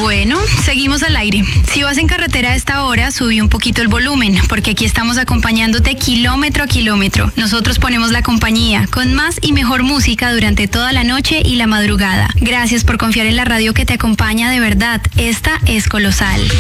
Bueno, seguimos al aire. Si vas en carretera a esta hora, subí un poquito el volumen, porque aquí estamos acompañándote kilómetro a kilómetro. Nosotros ponemos la compañía con más y mejor música durante toda la noche y la madrugada. Gracias por confiar en la radio que te acompaña de verdad. Esta es Colosal.